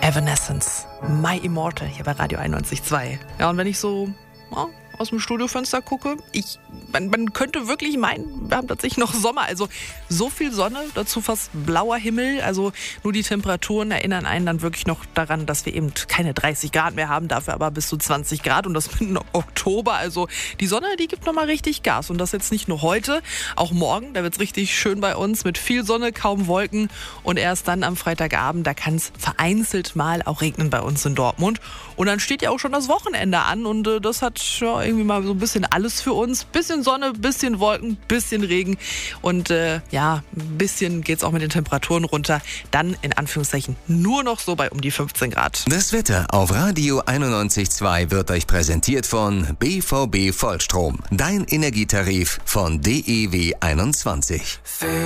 Evanescence, My Immortal, hier bei Radio 91.2. Ja, und wenn ich so aus dem Studiofenster gucke, man könnte wirklich meinen, wir haben tatsächlich noch Sommer. Also so viel Sonne, dazu fast blauer Himmel. Also nur die Temperaturen erinnern einen dann wirklich noch daran, dass wir eben keine 30 Grad mehr haben, dafür aber bis zu 20 Grad und das mitten im Oktober. Also die Sonne, die gibt nochmal richtig Gas. Und das jetzt nicht nur heute, auch morgen. Da wird es richtig schön bei uns mit viel Sonne, kaum Wolken. Und erst dann am Freitagabend, da kann es vereinzelt mal auch regnen bei uns in Dortmund. Und dann steht ja auch schon das Wochenende an und das hat ja irgendwie mal so ein bisschen alles für uns. Bisschen Sonne, bisschen Wolken, bisschen Regen und ein bisschen geht's auch mit den Temperaturen runter. Dann in Anführungszeichen nur noch so bei um die 15 Grad. Das Wetter auf Radio 91.2 wird euch präsentiert von BVB Vollstrom. Dein Energietarif von DEW 21.